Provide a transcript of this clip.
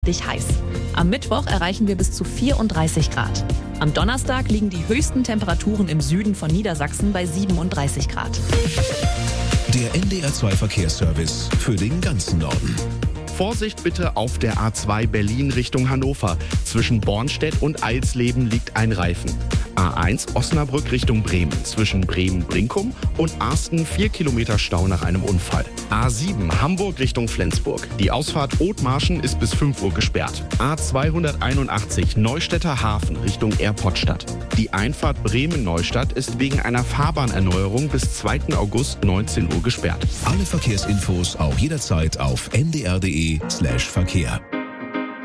Dich heiß. Am Mittwoch erreichen wir bis zu 34 Grad. Am Donnerstag liegen die höchsten Temperaturen im Süden von Niedersachsen bei 37 Grad. Der NDR2 Verkehrsservice für den ganzen Norden. Vorsicht bitte auf der A2 Berlin Richtung Hannover. Zwischen Bornstedt und Eilsleben liegt ein Reifen. A1 Osnabrück Richtung Bremen. Zwischen Bremen-Brinkum und Arsten 4 Kilometer Stau nach einem Unfall. A7 Hamburg Richtung Flensburg. Die Ausfahrt Othmarschen ist bis 5 Uhr gesperrt. A281 Neustädter Hafen Richtung Airportstadt. Die Einfahrt Bremen-Neustadt ist wegen einer Fahrbahnerneuerung bis 2. August 19 Uhr gesperrt. Alle Verkehrsinfos auch jederzeit auf ndr.de/Verkehr.